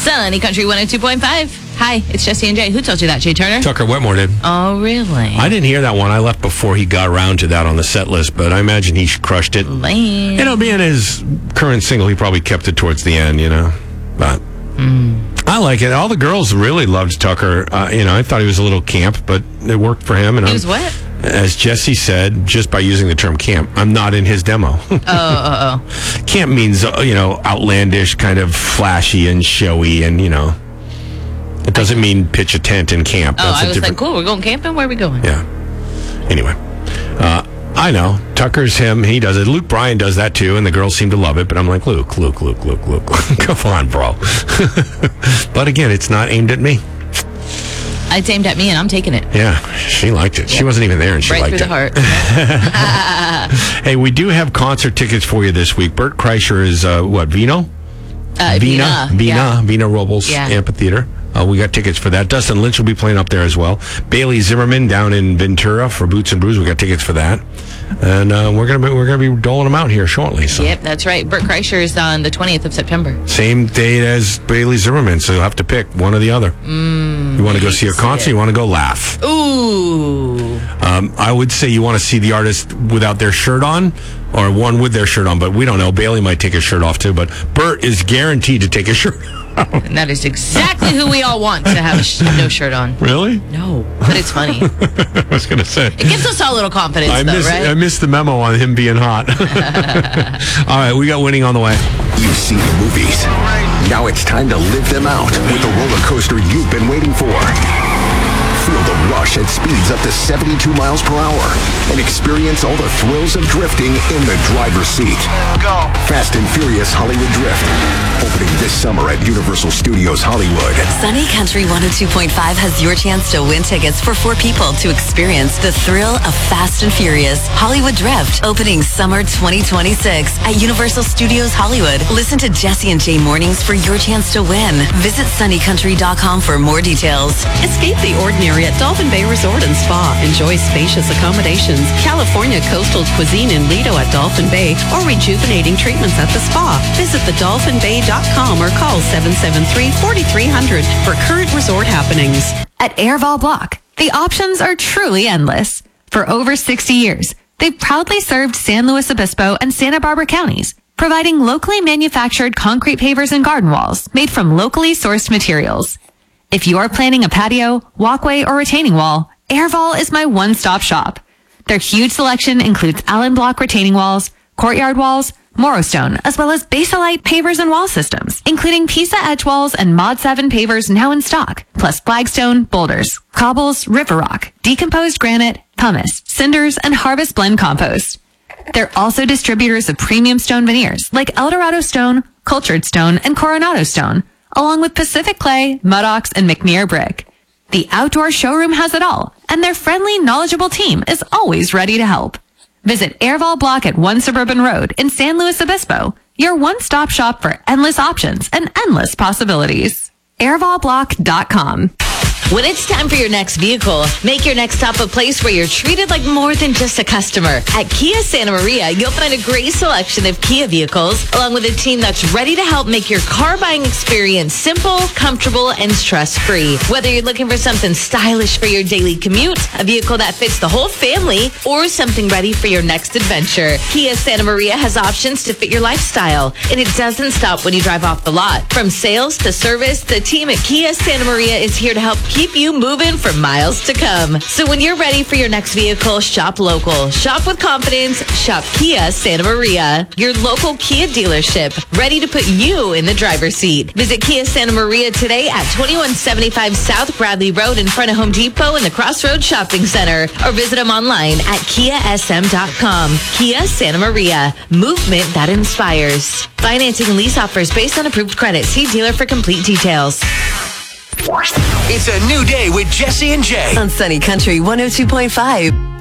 Sunny Country 102.5. Hi, it's Jesse and Jay. Who told you that, Jay Turner? Tucker Wetmore did. Oh, really? I didn't hear that one. I left before he got around to that on the set list, but I imagine he crushed it. Lame. You know, being his current single, he probably kept it towards the end, But I like it. All the girls really loved Tucker. I thought he was a little camp, but it worked for him. And He was what? As Jesse said, just by using the term camp, I'm not in his demo. Camp means, outlandish, kind of flashy and showy, and, it doesn't mean pitch a tent in camp. I was like, cool, we're going camping? Where are we going? Yeah. Anyway, I know. Tucker's him. He does it. Luke Bryan does that, too, and the girls seem to love it, but I'm like, Luke. Come on, bro. But again, it's not aimed at me. It's aimed at me, and I'm taking it. Yeah, she liked it. Yep. She wasn't even there, and she liked it. Right through the heart. Hey, we do have concert tickets for you this week. Bert Kreischer is, Vino? Vina Robles Amphitheater. We got tickets for that. Dustin Lynch will be playing up there as well. Bailey Zimmerman down in Ventura for Boots and Brews. We got tickets for that, and we're gonna be doling them out here shortly. So. Yep, that's right. Bert Kreischer is on the 20th of September. Same date as Bailey Zimmerman, so you'll have to pick one or the other. You want to go see a concert? You want to go laugh? Ooh. I would say you want to see the artist without their shirt on, or one with their shirt on, but we don't know. Bailey might take his shirt off too, but Bert is guaranteed to take his shirt off. And that is exactly who we all want to have no shirt on. Really? No, but it's funny. I was going to say. It gives us all a little confidence, right? I missed the memo on him being hot. All right, we got winning on the way. You've seen the movies. Now it's time to live them out with the roller coaster you've been waiting for. Feel the rush at speeds up to 72 miles per hour and experience all the thrills of drifting in the driver's seat. Go. Fast and Furious Hollywood Drift. Opening this summer at Universal Studios Hollywood. Sunny Country 102.5 has your chance to win tickets for 4 people to experience the thrill of Fast and Furious Hollywood Drift. Opening summer 2026 at Universal Studios Hollywood. Listen to Jesse and Jay Mornings for your chance to win. Visit sunnycountry.com for more details. Escape the ordinary at Dolphin Bay Resort and Spa. Enjoy spacious accommodations, California coastal cuisine in Lido at Dolphin Bay, or rejuvenating treatments at the spa. Visit thedolphinbay.com or call 773-4300 for current resort happenings. At Airval Block, the options are truly endless. For over 60 years, they've proudly served San Luis Obispo and Santa Barbara counties, providing locally manufactured concrete pavers and garden walls made from locally sourced materials. If you are planning a patio, walkway, or retaining wall, Airval is my one-stop shop. Their huge selection includes Allen Block retaining walls, courtyard walls, Morrowstone, as well as Basalite pavers and wall systems, including Pisa Edge walls and Mod 7 pavers now in stock, plus flagstone, boulders, cobbles, river rock, decomposed granite, pumice, cinders, and harvest blend compost. They're also distributors of premium stone veneers like Eldorado Stone, Cultured Stone, and Coronado Stone, along with Pacific Clay, Mudox, and McNear Brick. The outdoor showroom has it all, and their friendly, knowledgeable team is always ready to help. Visit Airval Block at 1 Suburban Road in San Luis Obispo, your one-stop shop for endless options and endless possibilities. Airvalblock.com. When it's time for your next vehicle, make your next stop a place where you're treated like more than just a customer. At Kia Santa Maria, you'll find a great selection of Kia vehicles, along with a team that's ready to help make your car buying experience simple, comfortable, and stress-free. Whether you're looking for something stylish for your daily commute, a vehicle that fits the whole family, or something ready for your next adventure, Kia Santa Maria has options to fit your lifestyle, and it doesn't stop when you drive off the lot. From sales to service, the team at Kia Santa Maria is here to help keep you moving for miles to come. So when you're ready for your next vehicle, shop local. Shop with confidence. Shop Kia Santa Maria, your local Kia dealership, ready to put you in the driver's seat. Visit Kia Santa Maria today at 2175 South Bradley Road in front of Home Depot in the Crossroads Shopping Center, or visit them online at kiasm.com. Kia Santa Maria, movement that inspires. Financing and lease offers based on approved credit. See dealer for complete details. It's a new day with Jesse and Jay On Sunny Country 102.5.